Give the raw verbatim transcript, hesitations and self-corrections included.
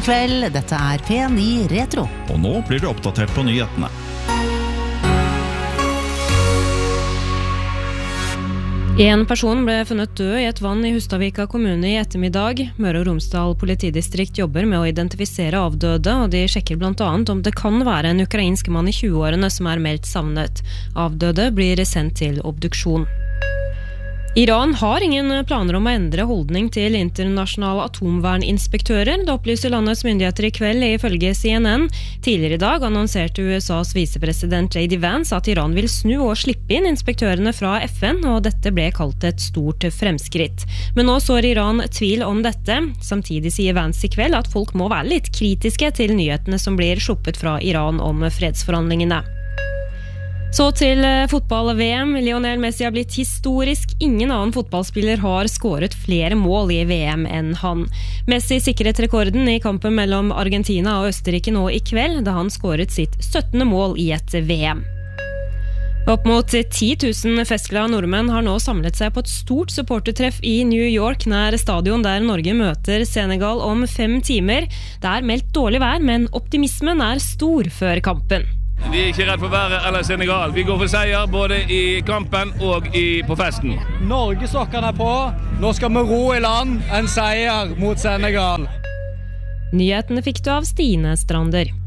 God kveld, dette er P ni Retro. Og nå blir det oppdatert på nyhetene. En person ble funnet død i et vann i Hustadvika kommune i ettermiddag. Møre og Romsdal politidistrikt jobber med å identifisere avdøde, og de sjekker blant annet om det kan være en ukrainsk mann i tjueårene som er meldt savnet. Avdøde blir sendt til obduksjon. Iran har ingen planer om å endre holdning til internasjonale atomverninspektører. Det opplyser landets myndigheter i kveld ifølge C N N. Tidligere i dag annonserte U S A's visepresident J D Vance at Iran vil snu og slippe inn inspektørene fra F N, og dette ble kalt et stort fremskritt. Men nå sår Iran tvil om dette. Samtidig sier Vance i kveld at folk må være litt kritiske til nyhetene som blir sluppet fra Iran om fredsforhandlingene. Så til fotball-V M. Lionel Messi har blitt historisk. Ingen annen fotballspiller har skåret flere mål i V M enn han. Messi sikret rekorden i kampen mellom Argentina og Østerrike nå i kveld, da han skåret sitt syttende mål i et V M. Opp mot ti tusen festglade nordmenn har nå samlet seg på et stort supportertreff i New York, nær stadion der Norge møter Senegal om fem timer. Det er meldt dårlig vær, men optimismen er stor før kampen. Vi er ikke redd for været eller Senegal. Vi går for seier både i kampen og i, på festen. Norgesokkerne er på. Nå skal vi ro i land. En seier mot Senegal. Nyhetene fikk du av Stine Strander.